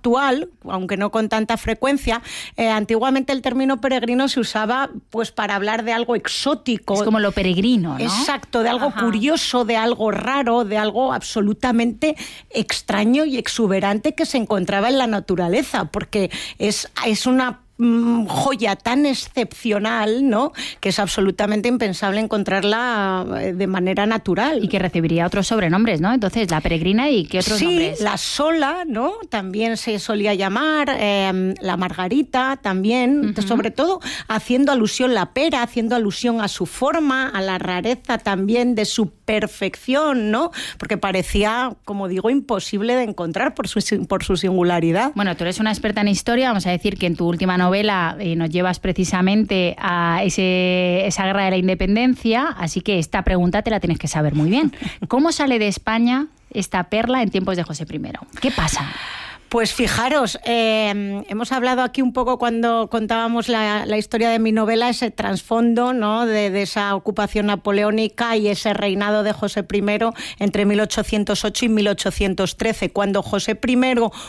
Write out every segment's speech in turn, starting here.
actual, aunque no con tanta frecuencia. Antiguamente el término peregrino se usaba pues para hablar de algo exótico. Es como lo peregrino, ¿no? Exacto, de algo curioso, de algo raro, de algo absolutamente extraño y exuberante que se encontraba en la naturaleza, porque es una joya tan excepcional, ¿no?, que es absolutamente impensable encontrarla de manera natural. Y que recibiría otros sobrenombres, ¿no? Entonces, la peregrina, ¿y qué otros nombres? Sí, la sola, ¿no?, también se solía llamar, la margarita también, sobre todo haciendo alusión, la pera, haciendo alusión a su forma, a la rareza también de su perfección, ¿no?, porque parecía, como digo, imposible de encontrar por su singularidad. Bueno, tú eres una experta en historia, vamos a decir que en tu última novela nos llevas precisamente a esa guerra de la independencia, así que esta pregunta te la tienes que saber muy bien. ¿Cómo sale de España esta perla en tiempos de José I? ¿Qué pasa? Pues fijaros, hemos hablado aquí un poco cuando contábamos la historia de mi novela, ese trasfondo, ¿no?, de esa ocupación napoleónica y ese reinado de José I entre 1808 y 1813. Cuando José I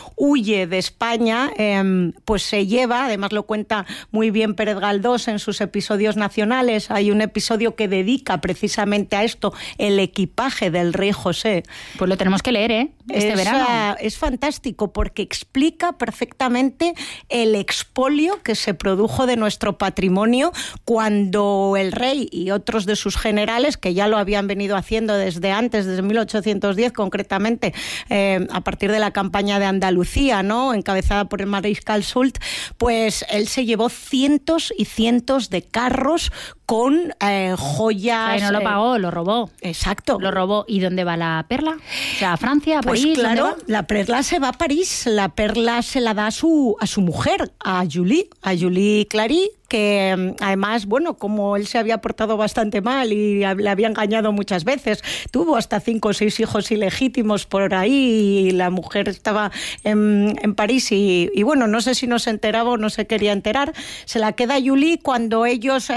huye de España, pues se lleva, además lo cuenta muy bien Pérez Galdós en sus episodios nacionales, hay un episodio que dedica precisamente a esto, el equipaje del rey José. Pues lo tenemos que leer, este verano. Es fantástico, porque explica perfectamente el expolio que se produjo de nuestro patrimonio cuando el rey y otros de sus generales, que ya lo habían venido haciendo desde antes, desde 1810 concretamente, a partir de la campaña de Andalucía, ¿no?, encabezada por el mariscal Soult, pues él se llevó cientos y cientos de carros con joyas. O sea, no lo pagó, lo robó. Exacto. Lo robó. ¿Y dónde va la perla? O sea, ¿a Francia, a Pues París? claro, la perla se va a París. La perla se la da a su mujer, a Julie Clary, que además, bueno, como él se había portado bastante mal y le había engañado muchas veces, tuvo hasta 5 o 6 hijos ilegítimos por ahí y la mujer estaba en París y bueno, no sé si no se enteraba o no se quería enterar, se la queda Julie cuando ellos,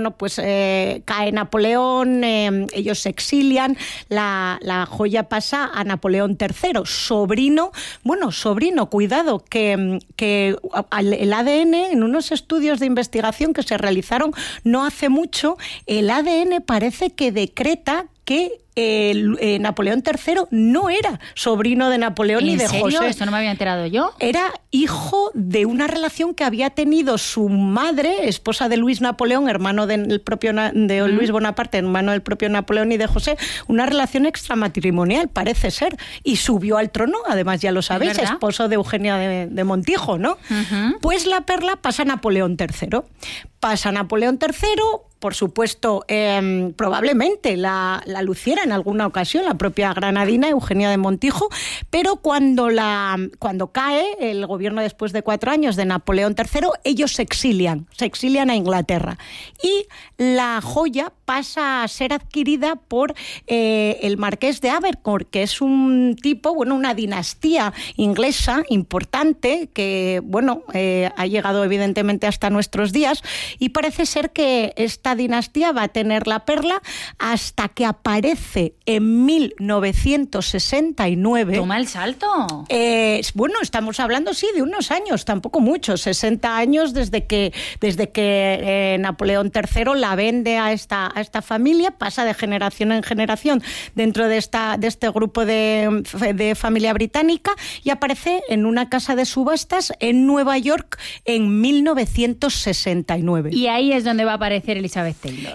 cae Napoleón, ellos se exilian, la joya pasa a Napoleón III, sobrino, cuidado, que el ADN, en unos estudios de investigación que se realizaron no hace mucho, el ADN parece que decreta que Napoleón III no era sobrino de Napoleón ni de José. ¿En serio? ¿Esto no me había enterado yo? Era hijo de una relación que había tenido su madre, esposa de Luis Napoleón, hermano del propio de Luis Bonaparte, hermano del propio Napoleón y de José, una relación extramatrimonial, parece ser, y subió al trono, además ya lo sabéis, esposo de Eugenia de Montijo, ¿no? Pues la perla pasa a Napoleón III. Pasa a Napoleón III, por supuesto, probablemente la luciera en alguna ocasión la propia granadina Eugenia de Montijo, pero cuando cae el gobierno después de 4 años de Napoleón III, ellos se exilian a Inglaterra y la joya pasa a ser adquirida por el marqués de Abercorn, que es un tipo, una dinastía inglesa importante que, ha llegado evidentemente hasta nuestros días, y parece ser que esta dinastía va a tener la perla hasta que aparece en 1969. Toma el salto. Estamos hablando, sí, de unos años, tampoco muchos, 60 años desde que Napoleón III la vende a esta familia, pasa de generación en generación dentro de este grupo de familia británica y aparece en una casa de subastas en Nueva York en 1969. Y ahí es donde va a aparecer Elizabeth Taylor.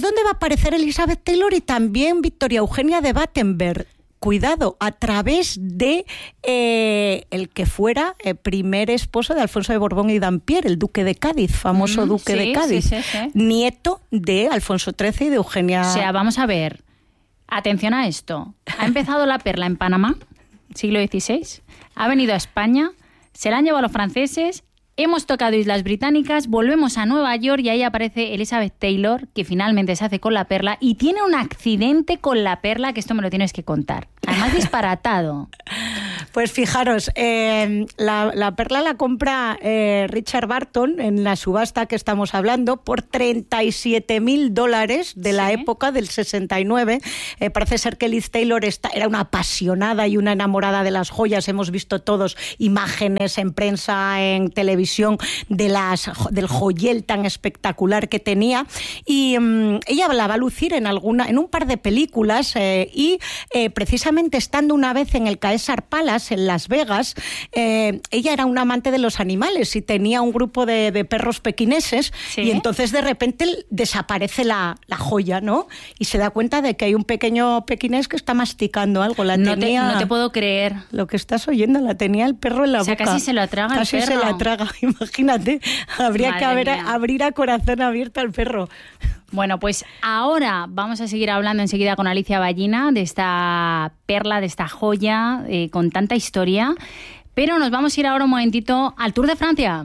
Y también Victoria Eugenia de Battenberg. Cuidado, a través de el que fuera el primer esposo de Alfonso de Borbón y Dampierre, el duque de Cádiz, famoso duque de Cádiz, sí. Nieto de Alfonso XIII y de Eugenia. O sea, vamos a ver, atención a esto. Ha empezado la perla en Panamá, siglo XVI, ha venido a España, se la han llevado los franceses. Hemos tocado Islas Británicas, volvemos a Nueva York y ahí aparece Elizabeth Taylor, que finalmente se hace con la perla y tiene un accidente con la perla, que esto me lo tienes que contar. Además disparatado. Pues fijaros, la perla la compra Richard Barton en la subasta que estamos hablando por $37,000 de la época del 69. Parece ser que Liz Taylor era una apasionada y una enamorada de las joyas. Hemos visto todos imágenes en prensa, en televisión, del joyel tan espectacular que tenía. Y ella la va a lucir en un par de películas y precisamente estando una vez en el Caesar Palace en Las Vegas, ella era una amante de los animales y tenía un grupo de perros pequineses. ¿Sí? Y entonces de repente desaparece la joya, ¿no? Y se da cuenta de que hay un pequeño pequinés que está masticando algo. No te puedo creer. Lo que estás oyendo, la tenía el perro en la boca. Casi se lo traga el perro. Casi se la traga, imagínate. Habría que abrir a corazón abierto al perro. Bueno, pues ahora vamos a seguir hablando enseguida con Alicia Ballina de esta perla, de esta joya con tanta historia. Pero nos vamos a ir ahora un momentito al Tour de Francia.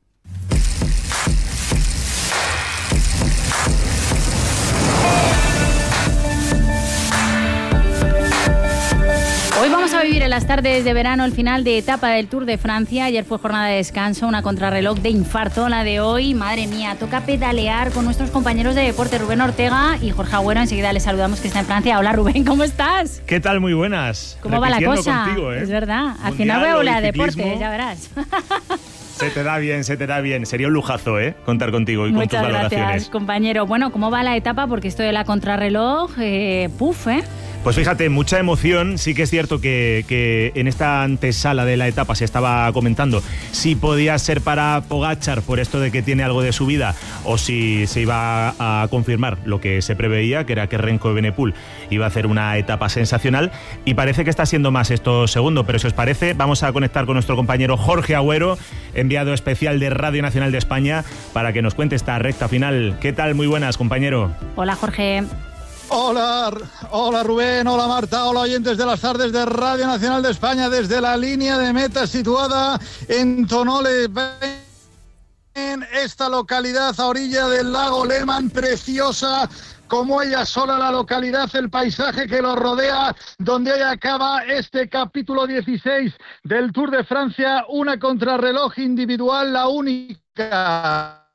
Hoy vamos a vivir en las tardes de verano el final de etapa del Tour de Francia. Ayer fue jornada de descanso, una contrarreloj de infarto. La de hoy, madre mía, toca pedalear con nuestros compañeros de deporte, Rubén Ortega y Jorge Agüero. Enseguida les saludamos, que está en Francia. Hola, Rubén, ¿cómo estás? ¿Qué tal? Muy buenas. ¿Cómo va la cosa? Contigo, Es verdad. Al final voy a volar a deporte, ya verás. Se te da bien. Sería un lujazo, contar contigo y con tus valoraciones. Muchas gracias, compañero. Bueno, ¿cómo va la etapa? Porque esto de la contrarreloj, Pues fíjate, mucha emoción. Sí que es cierto que en esta antesala de la etapa se estaba comentando si podía ser para Pogačar por esto de que tiene algo de subida o si se iba a confirmar lo que se preveía, que era que Remco Evenepoel iba a hacer una etapa sensacional, y parece que está siendo más esto segundo. Pero si os parece, vamos a conectar con nuestro compañero Jorge Agüero, enviado especial de Radio Nacional de España, para que nos cuente esta recta final. ¿Qué tal? Muy buenas, compañero. Hola, Jorge. Hola Rubén, hola Marta, hola oyentes de las tardes de Radio Nacional de España, desde la línea de meta situada en Tonole, en esta localidad a orilla del lago Léman, preciosa como ella sola la localidad, el paisaje que lo rodea, donde hoy acaba este capítulo 16 del Tour de Francia, una contrarreloj individual, la única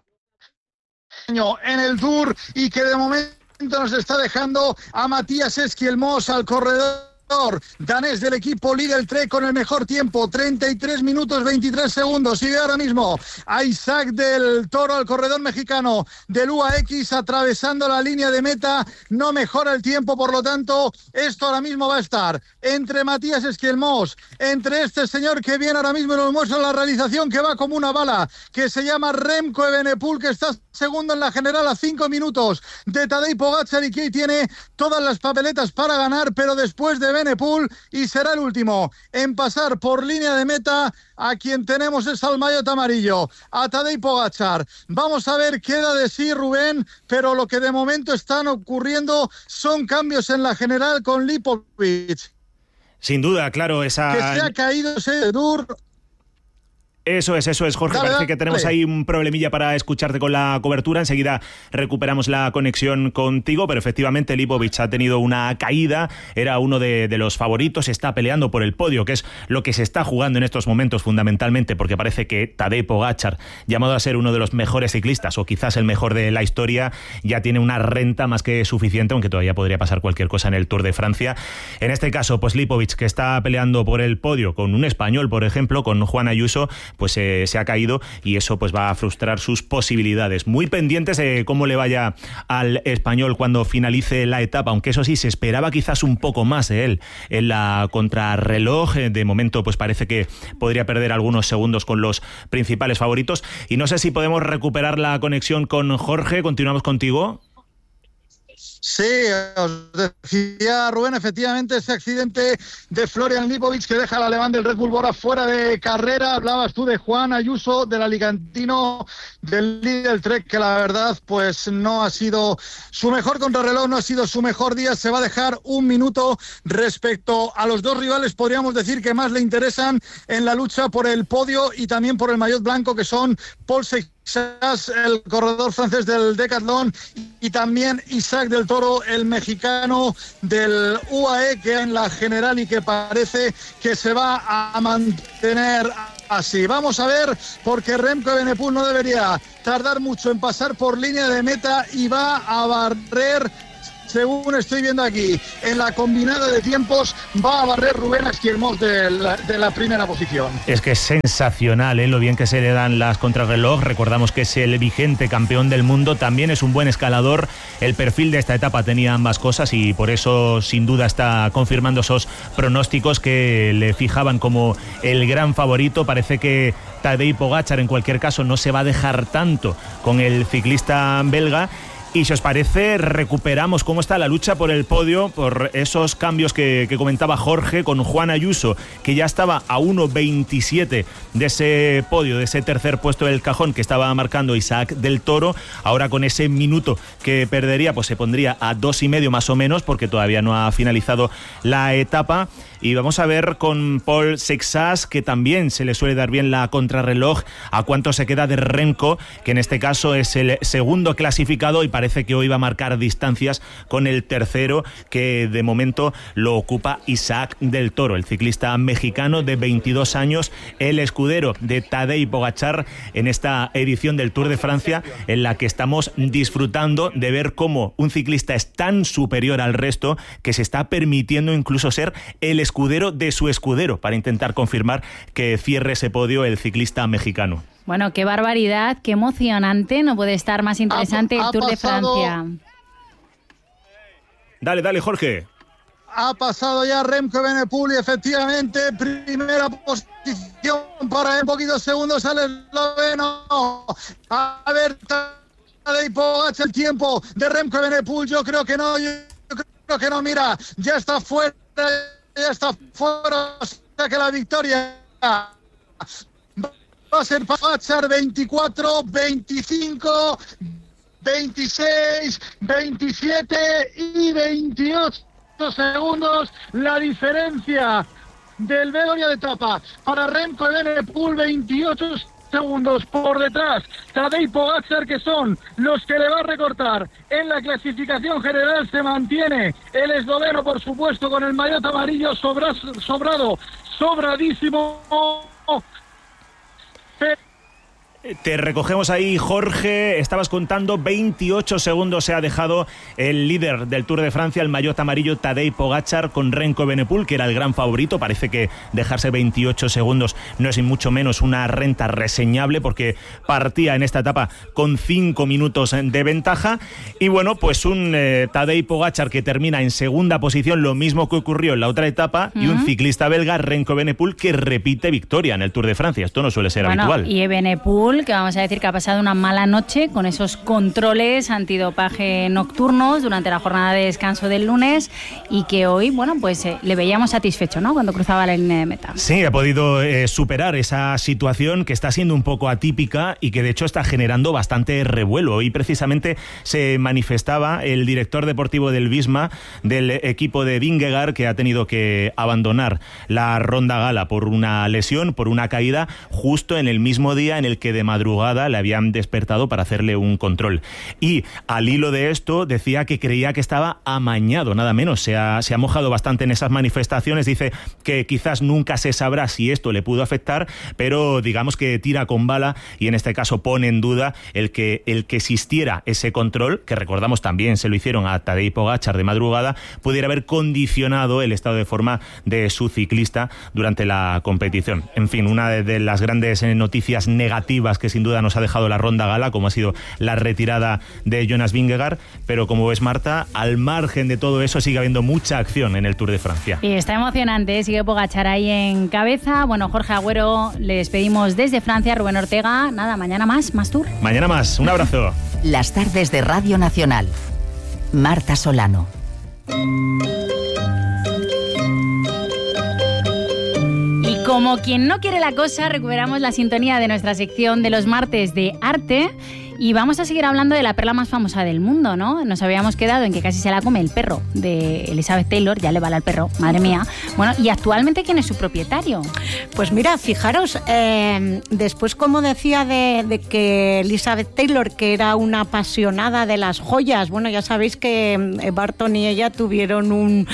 en el Tour, y que de momento nos está dejando a Matías Esquielmos, al corredor danés del equipo Lidl Trek, con el mejor tiempo, 33 minutos 23 segundos. Sigue ahora mismo a Isaac del Toro, al corredor mexicano del UAX, atravesando la línea de meta. No mejora el tiempo, por lo tanto esto ahora mismo va a estar entre Matías Esquielmos, entre este señor que viene ahora mismo, nos muestra la realización, que va como una bala, que se llama Remco Evenepoel, que está segundo en la general a 5 minutos de Tadej Pogačar y que tiene todas las papeletas para ganar, pero después de Evenepoel, y será el último en pasar por línea de meta. A quien tenemos es al maillot amarillo, a Tadej Pogačar. Vamos a ver qué da de sí Rubén, pero lo que de momento están ocurriendo son cambios en la general con Lipovic. Sin duda, claro, esa... que se ha caído ese Tour. Eso es, Jorge. Parece que tenemos ahí un problemilla para escucharte con la cobertura. Enseguida recuperamos la conexión contigo, pero efectivamente Lipovic ha tenido una caída. Era uno de los favoritos, está peleando por el podio, que es lo que se está jugando en estos momentos fundamentalmente, porque parece que Tadej Pogačar, llamado a ser uno de los mejores ciclistas, o quizás el mejor de la historia, ya tiene una renta más que suficiente, aunque todavía podría pasar cualquier cosa en el Tour de Francia. En este caso, pues Lipovic, que está peleando por el podio con un español, por ejemplo, con Juan Ayuso, pues se ha caído, y eso pues va a frustrar sus posibilidades. Muy pendientes de cómo le vaya al español cuando finalice la etapa, aunque eso sí, se esperaba quizás un poco más de él en la contrarreloj. De momento pues parece que podría perder algunos segundos con los principales favoritos, y no sé si podemos recuperar la conexión con Jorge. Continuamos contigo. Sí, os decía Rubén, efectivamente ese accidente de Florian Lipovic que deja al alemán del Red Bull Bora fuera de carrera. Hablabas tú de Juan Ayuso, del alicantino del Lidl Trek, que la verdad pues no ha sido su mejor contrarreloj, no ha sido su mejor día. Se va a dejar un minuto respecto a los dos rivales, podríamos decir, que más le interesan en la lucha por el podio y también por el maillot blanco, que son Paul Seix Sas, el corredor francés del Decathlon, y también Isaac del Toro, el mexicano del UAE, que en la general y que parece que se va a mantener así. Vamos a ver, porque Remco Evenepoel no debería tardar mucho en pasar por línea de meta y va a barrer, según estoy viendo aquí, en la combinada de tiempos, va a barrer Rubén Esquirmós de la primera posición. Es que es sensacional, lo bien que se le dan las contrarreloj. Recordamos que es el vigente campeón del mundo, también es un buen escalador. El perfil de esta etapa tenía ambas cosas y por eso sin duda está confirmando esos pronósticos que le fijaban como el gran favorito. Parece que Tadej Pogačar en cualquier caso no se va a dejar tanto con el ciclista belga. Y si os parece, recuperamos cómo está la lucha por el podio, por esos cambios que comentaba Jorge, con Juan Ayuso, que ya estaba a 1.27 de ese podio, de ese tercer puesto del cajón que estaba marcando Isaac del Toro. Ahora con ese minuto que perdería, pues se pondría a 2,5 más o menos, porque todavía no ha finalizado la etapa. Y vamos a ver con Paul Sexas, que también se le suele dar bien la contrarreloj, a cuánto se queda de Remco, que en este caso es el segundo clasificado y parece que hoy va a marcar distancias con el tercero, que de momento lo ocupa Isaac del Toro, el ciclista mexicano de 22 años, el escudero de Tadej Pogačar en esta edición del Tour de Francia, en la que estamos disfrutando de ver cómo un ciclista es tan superior al resto que se está permitiendo incluso ser el escudero de su escudero para intentar confirmar que cierre ese podio el ciclista mexicano. Bueno, qué barbaridad, qué emocionante, no puede estar más interesante el Tour de Francia. Dale, Jorge. Ha pasado ya Remco Evenepoel y efectivamente primera posición para en poquitos segundos al esloveno. A ver, Tadej Pogačar, el tiempo de Remco Evenepoel, yo creo que no, mira, ya está fuera, o sea que la victoria va a ser Pogačar. 24, 25, 26, 27 y 28 segundos la diferencia del velorio de etapa para Remco Evenepoel. 28 segundos por detrás Tadej Pogačar, que son los que le va a recortar en la clasificación general. Se mantiene el esloveno, por supuesto, con el maillot amarillo sobradísimo. Te recogemos ahí, Jorge. Estabas contando 28 segundos se ha dejado el líder del Tour de Francia, el maillot amarillo Tadej Pogačar, con Remco Evenepoel, que era el gran favorito. Parece que dejarse 28 segundos no es ni mucho menos una renta reseñable, porque partía en esta etapa con 5 minutos de ventaja. Y bueno, pues un Tadej Pogačar que termina en segunda posición, lo mismo que ocurrió en la otra etapa, y un ciclista belga, Remco Evenepoel, que repite victoria en el Tour de Francia. Esto no suele ser habitual. Y Evenepoel, que vamos a decir que ha pasado una mala noche con esos controles antidopaje nocturnos durante la jornada de descanso del lunes, y que hoy, bueno, pues le veíamos satisfecho, ¿no?, cuando cruzaba la línea de meta. Sí, ha podido superar esa situación que está siendo un poco atípica y que de hecho está generando bastante revuelo. Y precisamente se manifestaba el director deportivo del Visma, del equipo de Vingegaard, que ha tenido que abandonar la Ronda Gala por una lesión, por una caída, justo en el mismo día en el que de madrugada le habían despertado para hacerle un control. Y al hilo de esto decía que creía que estaba amañado, nada menos. Se ha mojado bastante en esas manifestaciones. Dice que quizás nunca se sabrá si esto le pudo afectar, pero digamos que tira con bala, y en este caso pone en duda el que existiera ese control, que recordamos también se lo hicieron a Tadej Pogačar de madrugada, pudiera haber condicionado el estado de forma de su ciclista durante la competición. En fin, una de las grandes noticias negativas que sin duda nos ha dejado la Ronda Gala, como ha sido la retirada de Jonas Vingegaard, pero como ves, Marta, al margen de todo eso sigue habiendo mucha acción en el Tour de Francia. Y está emocionante, sigue Pogačar ahí en cabeza. Bueno, Jorge Agüero, le despedimos desde Francia. Rubén Ortega, nada, mañana más Tour. Mañana más, un abrazo. Las tardes de Radio Nacional. Marta Solano. Como quien no quiere la cosa, recuperamos la sintonía de nuestra sección de los martes de arte, Y vamos a seguir hablando de la perla más famosa del mundo, ¿no? Nos habíamos quedado en que casi se la come el perro de Elizabeth Taylor, ya le vale al perro, madre mía. Bueno, ¿y actualmente quién es su propietario? Pues mira, fijaros, después, como decía, de que Elizabeth Taylor, que era una apasionada de las joyas, bueno, ya sabéis que Barton y ella tuvieron un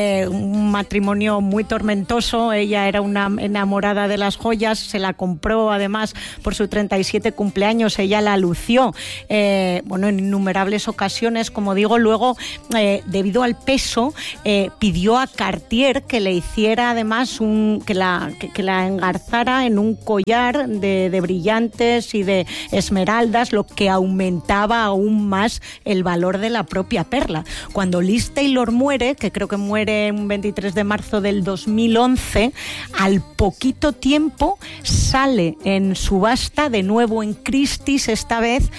matrimonio muy tormentoso. Ella era una enamorada de las joyas, se la compró además por su 37 cumpleaños, ella la lució, bueno, en innumerables ocasiones, como digo. Luego, debido al peso, pidió a Cartier que le hiciera además que la engarzara en un collar de brillantes y de esmeraldas, lo que aumentaba aún más el valor de la propia perla. Cuando Liz Taylor muere, que creo que muere un 23 de marzo del 2011, al poquito tiempo sale en subasta, de nuevo en Christie's esta vez,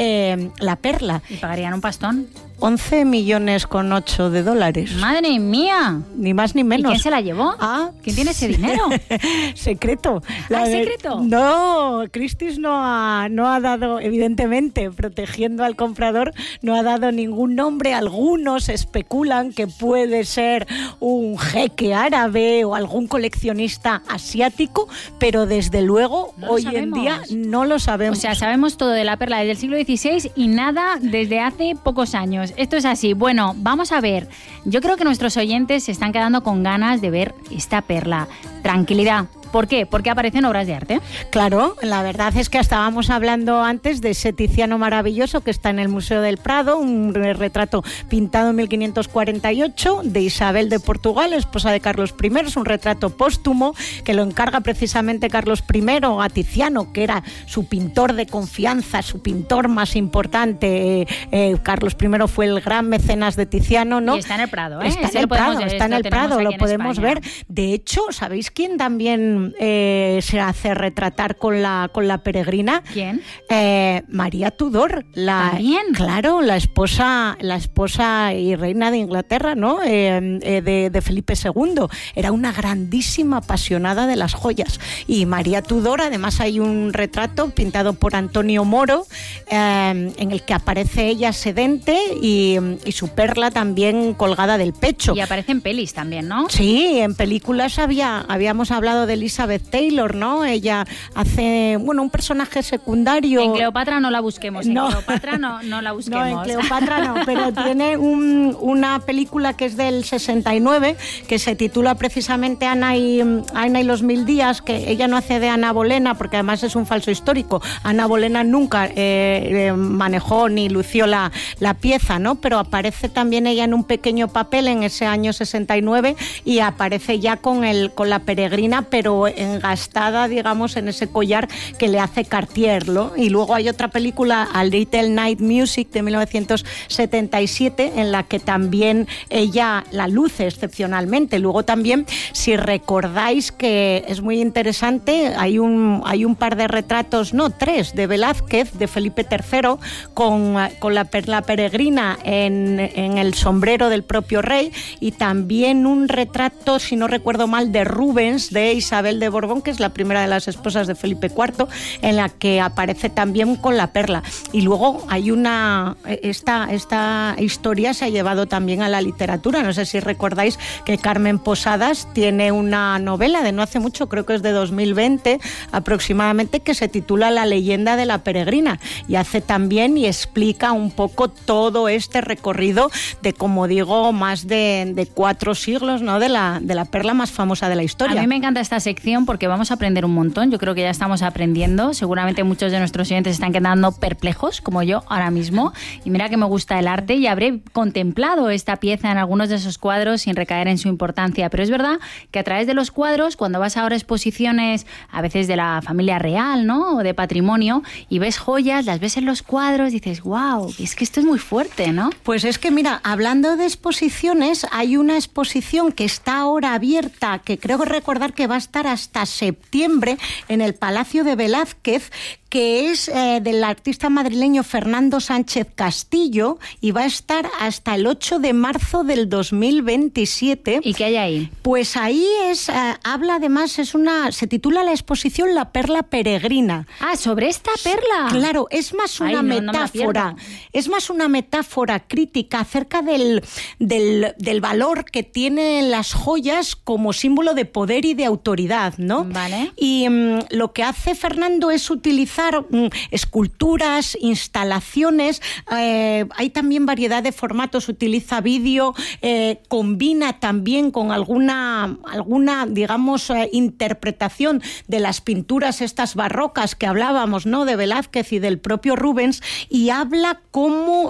la perla. ¿Y pagarían un pastón? 11,8 millones de dólares. ¡Madre mía! Ni más ni menos. ¿Y quién se la llevó? ¿Quién tiene ese dinero? Secreto. ¿Secreto? No, Christie's no ha dado, evidentemente, protegiendo al comprador, no ha dado ningún nombre. Algunos especulan que puede ser un jeque árabe o algún coleccionista asiático, pero desde luego hoy en día no lo sabemos. O sea, sabemos todo de la perla desde el siglo XVI y nada desde hace pocos años. Esto es así. Bueno, vamos a ver. Yo creo que nuestros oyentes se están quedando con ganas de ver esta perla. Tranquilidad. ¿Por qué? Porque aparecen obras de arte. Claro, la verdad es que estábamos hablando antes de ese Tiziano maravilloso que está en el Museo del Prado, un retrato pintado en 1548 de Isabel de Portugal, esposa de Carlos I. Es un retrato póstumo que lo encarga precisamente Carlos I a Tiziano, que era su pintor de confianza, su pintor más importante. Carlos I fue el gran mecenas de Tiziano, ¿no? Y está en el Prado, ¿eh? Está en el Prado, lo podemos ver. De hecho, ¿sabéis quién también se hace retratar con la peregrina? ¿Quién? María Tudor. ¿También? Claro, la esposa y reina de Inglaterra, ¿no? De Felipe II. Era una grandísima apasionada de las joyas. Y María Tudor, además hay un retrato pintado por Antonio Moro, en el que aparece ella sedente y su perla también colgada del pecho. Y aparece en pelis también, ¿no? Sí, en películas habíamos hablado de Elizabeth Taylor, ¿no? Ella hace, un personaje secundario. En Cleopatra no la busquemos, en Cleopatra no la busquemos. No, en Cleopatra no, pero tiene una película que es del 69, que se titula precisamente Ana y los 1000 días, que ella no hace de Ana Bolena, porque además es un falso histórico. Ana Bolena nunca manejó ni lució la pieza, ¿no? Pero aparece también ella en un pequeño papel en ese año 69 y aparece ya con la peregrina, pero engastada, digamos, en ese collar que le hace Cartier, ¿no? Y luego hay otra película, A Little Night Music, de 1977, en la que también ella la luce excepcionalmente. Luego también, si recordáis, que es muy interesante, hay un par de retratos, no, 3, de Velázquez, de Felipe III, con la peregrina en el sombrero del propio rey, y también un retrato, si no recuerdo mal, de Rubens, de Isabel de Borbón, que es la primera de las esposas de Felipe IV, en la que aparece también con la perla. Y luego hay esta historia se ha llevado también a la literatura. No sé si recordáis que Carmen Posadas tiene una novela de no hace mucho, creo que es de 2020 aproximadamente, que se titula La leyenda de la peregrina, y hace también y explica un poco todo este recorrido de, como digo, más de 4 siglos, ¿no? de la perla más famosa de la historia. A mí me encanta esta sección porque vamos a aprender un montón. Yo creo que ya estamos aprendiendo. Seguramente muchos de nuestros oyentes están quedando perplejos, como yo ahora mismo. Y mira que me gusta el arte y habré contemplado esta pieza en algunos de esos cuadros sin recaer en su importancia. Pero es verdad que a través de los cuadros, cuando vas ahora a exposiciones, a veces de la familia real, ¿no? O de patrimonio, y ves joyas, las ves en los cuadros, dices, wow, es que esto es muy fuerte, ¿no? Pues es que mira, hablando de exposiciones, hay una exposición que está ahora abierta, que creo recordar que va a estar estar hasta septiembre en el Palacio de Velázquez, que es del artista madrileño Fernando Sánchez Castillo, y va a estar hasta el 8 de marzo del 2027. ¿Y qué hay ahí? Pues ahí habla además, se titula la exposición La Perla Peregrina. Ah, sobre esta perla. Claro, es más una metáfora, es más una metáfora crítica acerca del valor que tienen las joyas como símbolo de poder y de autoridad, ¿no? Vale. Y lo que hace Fernando es utilizar esculturas, instalaciones, hay también variedad de formatos, utiliza vídeo, combina también con alguna digamos, interpretación de las pinturas estas barrocas que hablábamos, ¿no?, de Velázquez y del propio Rubens, y habla cómo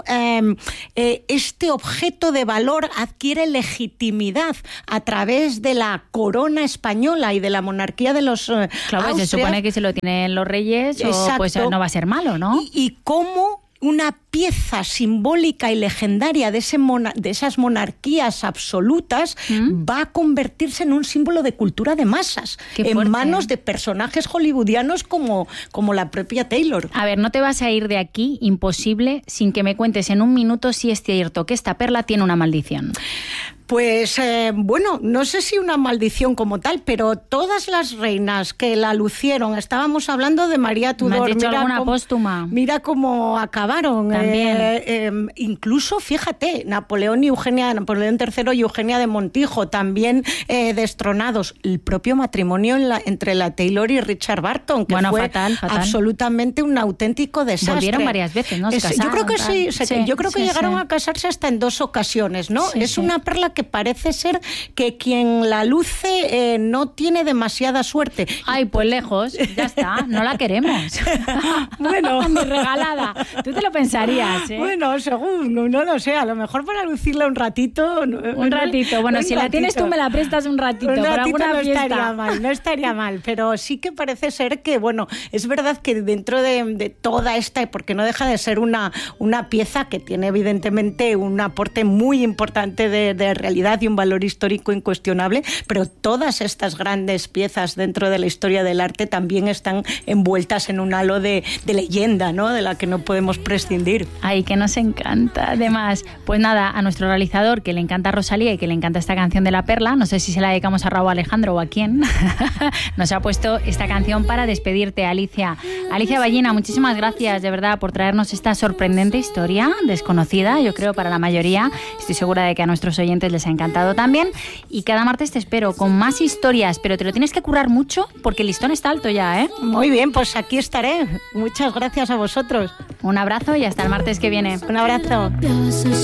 este objeto de valor adquiere legitimidad a través de la corona española y de la monarquía de los Claro, Austrias. se supone que se lo tienen los reyes. Exacto. Pues no va a ser malo, ¿no? Y cómo una pieza simbólica y legendaria de esas monarquías absolutas va a convertirse en un símbolo de cultura de masas, en manos de personajes hollywoodianos como la propia Taylor. A ver, no te vas a ir de aquí, imposible, sin que me cuentes en un minuto si es cierto que esta perla tiene una maldición. Pues bueno, no sé si una maldición como tal, pero todas las reinas que la lucieron, estábamos hablando de María Tudor. ¿Me has dicho alguna póstuma? Mira cómo acabaron. También. Incluso, fíjate, Napoleón III y Eugenia de Montijo, también destronados. El propio matrimonio entre la Taylor y Richard Barton, que fue fatal. absolutamente un auténtico desastre. Volvieron varias veces, ¿no? Se casaron, yo creo que sí. Yo creo que llegaron a casarse hasta en 2 ocasiones, ¿no? Es una perla que parece ser que quien la luce no tiene demasiada suerte. Ay, pues lejos, ya está, no la queremos. Bueno, ni regalada. Tú te lo pensarías, ¿eh? Bueno, según, no lo sé, a lo mejor para lucirla un ratito. Un ratito, bueno, si la tienes tú me la prestas un ratito. Para alguna fiesta. No estaría mal, pero sí que parece ser que, bueno, es verdad que dentro de toda esta, porque no deja de ser una pieza que tiene evidentemente un aporte muy importante de realidad y un valor histórico incuestionable, pero todas estas grandes piezas dentro de la historia del arte también están envueltas en un halo de leyenda, ¿no?, de la que no podemos prescindir. Ay, que nos encanta. Además, pues nada, a nuestro realizador, que le encanta Rosalía y que le encanta esta canción de La Perla, no sé si se la dedicamos a Raúl Alejandro o a quién, nos ha puesto esta canción para despedirte, Alicia. Alicia Ballina, muchísimas gracias, de verdad, por traernos esta sorprendente historia, desconocida, yo creo, para la mayoría. Estoy segura de que a nuestros oyentes les ha encantado también. Y cada martes te espero con más historias, pero te lo tienes que currar mucho porque el listón está alto ya, ¿eh? Muy bien, pues aquí estaré. Muchas gracias a vosotros. Un abrazo y hasta el martes que viene. Un abrazo.